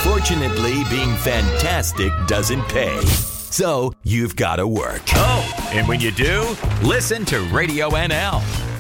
Unfortunately, being fantastic doesn't pay. So you've got to work. Oh, and when you do, listen to Radio NL.